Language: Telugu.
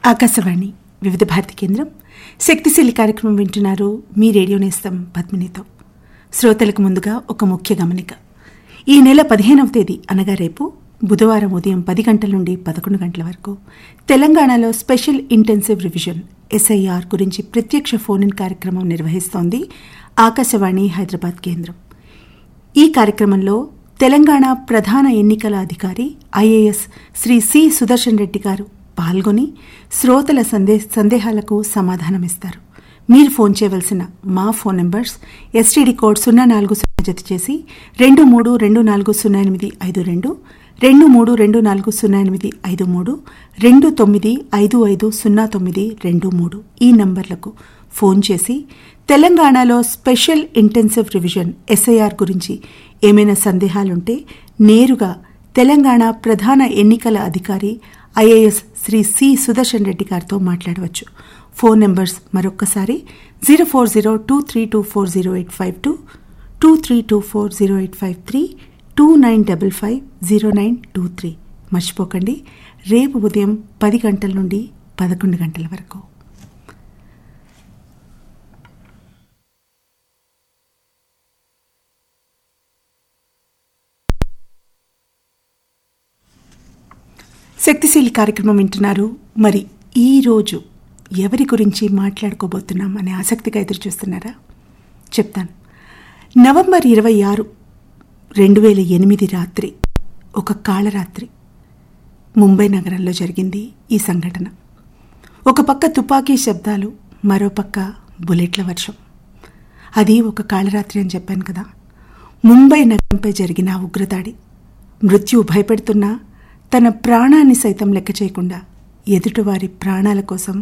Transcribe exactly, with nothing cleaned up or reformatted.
ఆకాశవాణి వివిధ భారతి కేంద్రం శక్తిశీలి కార్యక్రమం వింటున్నారు. మీ రేడియో నేస్తం పద్మినితో. శ్రోతలకు ముందుగా ఒక ముఖ్య గమనిక. ఈ నెల పదిహేనవ తేదీ అనగా రేపు బుధవారం ఉదయం పది గంటల నుండి పదకొండు గంటల వరకు తెలంగాణలో స్పెషల్ ఇంటెన్సివ్ రివిజన్ ఎస్ఐఆర్ గురించి ప్రత్యక్ష ఫోన్ ఇన్ కార్యక్రమం నిర్వహిస్తోంది ఆకాశవాణి హైదరాబాద్ కేంద్రం. ఈ కార్యక్రమంలో తెలంగాణ ప్రధాన ఎన్నికల అధికారి ఐఏఎస్ శ్రీ సి సుదర్శన్ రెడ్డి గారు పాల్గొని శ్రోతల సందే సందేహాలకు సమాధానమిస్తారు. మీరు ఫోన్ చేయవలసిన మా ఫోన్ నంబర్స్ ఎస్టీడీ కోడ్ సున్నా నాలుగు సున్నా జత చేసి రెండు మూడు రెండు నాలుగు సున్నా ఎనిమిది ఐదు రెండు రెండు మూడు రెండు నాలుగు సున్నా ఎనిమిది ఐదు మూడు రెండు తొమ్మిది ఐదు ఐదు సున్నా తొమ్మిది రెండు మూడు ఈ నంబర్లకు ఫోన్ చేసి తెలంగాణలో స్పెషల్ ఇంటెన్సివ్ రివిజన్ ఎస్ఐఆర్ గురించి ఏమైనా సందేహాలుంటే నేరుగా తెలంగాణ ప్రధాన ఎన్నికల అధికారి ఐఏఎస్ శ్రీ సి సుదర్శన్ రెడ్డి గారితో మాట్లాడవచ్చు. ఫోన్ నెంబర్స్ మరొక్కసారి zero four zero two three two four zero eight five two two three two four zero eight five three two nine double five zero nine two three. మర్చిపోకండి, రేపు ఉదయం పది గంటల నుండి పదకొండు గంటల వరకు. శక్తిశీలి కార్యక్రమం వింటున్నారు. మరి ఈరోజు ఎవరి గురించి మాట్లాడుకోబోతున్నాం అనే ఆసక్తిగా ఎదురు చూస్తున్నారా? చెప్తాను. నవంబర్ ఇరవై ఆరు రెండు వేల ఎనిమిది రాత్రి, ఒక కాళరాత్రి ముంబై నగరంలో జరిగింది ఈ సంఘటన. ఒక పక్క తుపాకీ శబ్దాలు, మరో పక్క బుల్లెట్ల వర్షం. అది ఒక కాళరాత్రి అని చెప్పాను కదా. ముంబై నగరంపై జరిగిన ఉగ్రదాడి. మృత్యు భయపెడుతున్నా తన ప్రాణాన్ని సైతం లెక్క చేయకుండా ఎదుటివారి ప్రాణాల కోసం